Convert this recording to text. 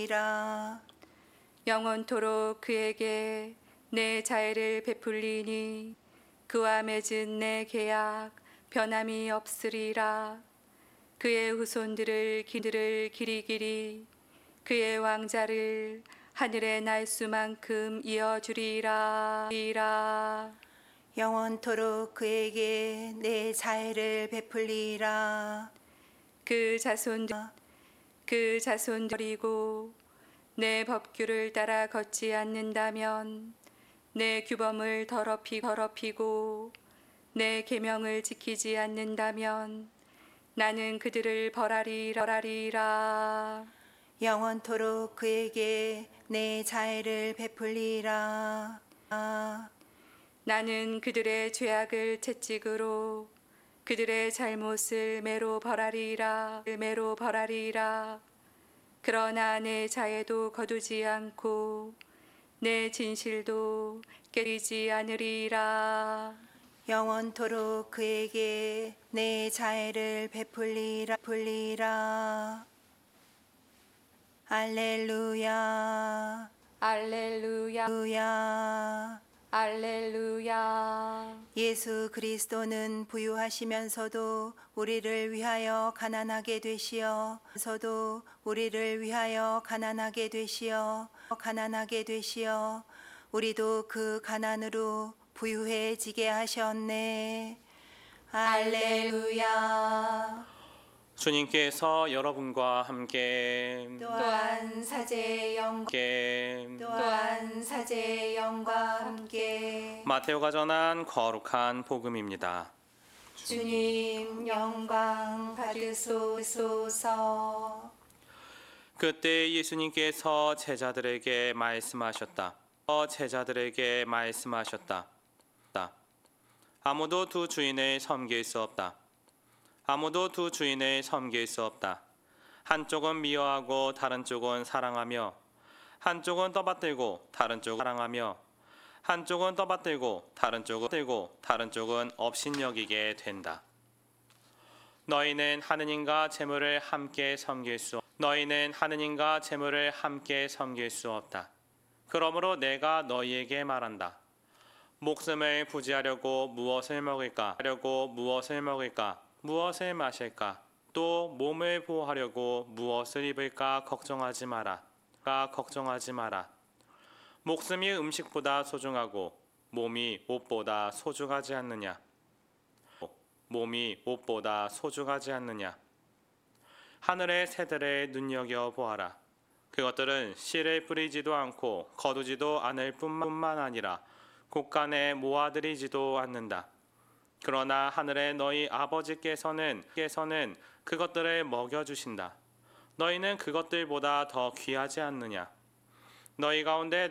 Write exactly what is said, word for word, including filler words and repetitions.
영원토록 그에게 내 자애를 베풀리니 그와 맺은 내 계약 변함이 없으리라. 그의 후손들을 기들을 길이길이 그의 왕자를 하늘의 날수만큼 이어주리라. 영원토록 그에게 내 자애를 베풀리라. 그 자손들 그 자손들이고 내 법규를 따라 걷지 않는다면 내 규범을 더럽히 더럽히고 내 계명을 지키지 않는다면 나는 그들을 벌하리라. 벌하리라. 영원토록 그에게 내 자애를 베풀리라. 나는 그들의 죄악을 채찍으로 그들의 잘못을 매로 벌하리라. 매로 벌하리라. 그러나 내 자애도 거두지 않고 내 진실도 깨리지 않으리라. 영원토록 그에게 내 자애를 베풀리라. 베풀리라. 알렐루야. 알렐루야. 할렐루야. 알렐루야. 예수 그리스도는 부유하시면서도 우리를 위하여 가난하게 되시어 서도 우리를 위하여 가난하게 되시어 가난하게 되시어 우리도 그 가난으로 부유해지게 하셨네. 할렐루야. 주님께서 여러분과 함께 또한 사제의 영과 함께 또한 사제의 영과 함께 마테오가 전한 거룩한 복음입니다. 주님 영광 받으소서. 그때 예수님께서 제자들에게 말씀하셨다. 어, 제자들에게 말씀하셨다. 아무도 두 주인을 섬길 수 없다. 아무도 두 주인을 섬길 수 없다. 한쪽은 미워하고 다른 쪽은 사랑하며, 한쪽은 떠받들고 다른 쪽은 사랑하며, 한쪽은 떠받들고 다른 쪽은 들고 다른 쪽은 업신여기게 된다. 너희는 하느님과 재물을 함께 섬길 수 없. 너희는 하느님과 재물을 함께 섬길 수 없다. 그러므로 내가 너희에게 말한다. 목숨을 부지하려고 무엇을 먹을까? 하려고 무엇을 먹을까? 무엇을 마실까? 또 몸을 보호하려고 무엇을 입을까? 걱정하지 마라. 가 걱정하지 마라. 목숨이 음식보다 소중하고 몸이 옷보다 소중하지 않느냐? 몸이 옷보다 소중하지 않느냐? 하늘의 새들을 눈여겨 보아라. 그것들은 씨를 뿌리지도 않고 거두지도 않을 뿐만 아니라 곳간에 모아들이지도 않는다. 그러나 하늘의 너희 아버지께서는 께서는 그것들을 먹여주신다. 너희는 그것들보다 더 귀하지 않느냐? 너희 가운데